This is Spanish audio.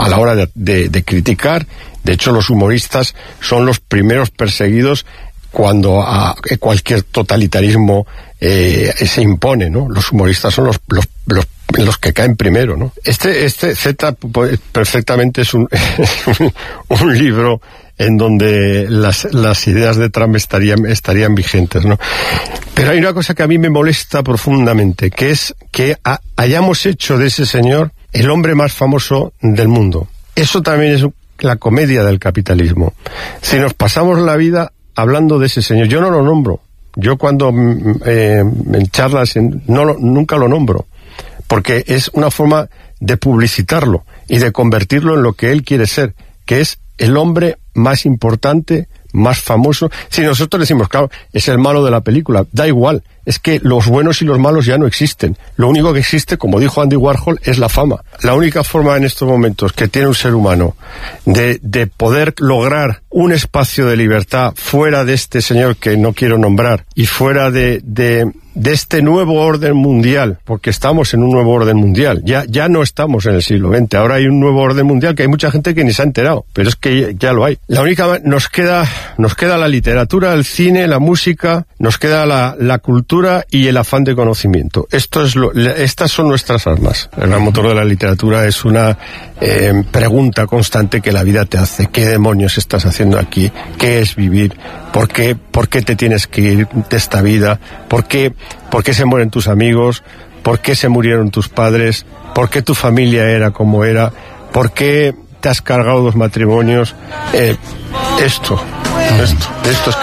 a la hora de criticar. De hecho, los humoristas son los primeros perseguidos cuando a cualquier totalitarismo se impone, ¿no? Los humoristas son los que caen primero, ¿no? Este Z perfectamente es un libro en donde las ideas de Trump estarían vigentes, ¿no? Pero hay una cosa que a mí me molesta profundamente, que es que hayamos hecho de ese señor el hombre más famoso del mundo. Eso también es la comedia del capitalismo. Si nos pasamos la vida hablando de ese señor, yo no lo nombro. Yo cuando en charlas nunca lo nombro, porque es una forma de publicitarlo y de convertirlo en lo que él quiere ser, que es el hombre más importante, más famoso. Si nosotros decimos, claro, es el malo de la película, da igual, es que los buenos y los malos ya no existen. Lo único que existe, como dijo Andy Warhol, es la fama. La única forma en estos momentos que tiene un ser humano de poder lograr un espacio de libertad fuera de este señor que no quiero nombrar y fuera de este nuevo orden mundial, porque estamos en un nuevo orden mundial, ya no estamos en el siglo XX, ahora hay un nuevo orden mundial que hay mucha gente que ni se ha enterado, pero es que ya lo hay. La única, nos queda la literatura, el cine, la música, nos queda la cultura y el afán de conocimiento. Estas son nuestras armas. El gran motor de la literatura es una pregunta constante que la vida te hace. ¿Qué demonios estás haciendo aquí? ¿Qué es vivir? ¿Por qué te tienes que ir de esta vida? ¿Por qué se mueren tus amigos? ¿Por qué se murieron tus padres? ¿Por qué tu familia era como era? ¿Por qué te has cargado 2 matrimonios? Esto es